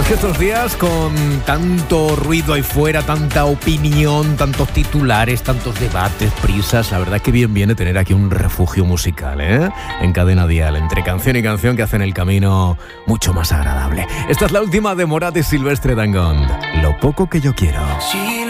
que estos días, con tanto ruido ahí fuera, tanta opinión, tantos titulares, tantos debates, prisas, la verdad es que bien viene tener aquí un refugio musical, en Cadena Dial, entre canción y canción, que hacen el camino mucho más agradable. Esta es la última de Morat y Silvestre Dangond, Lo poco que yo quiero.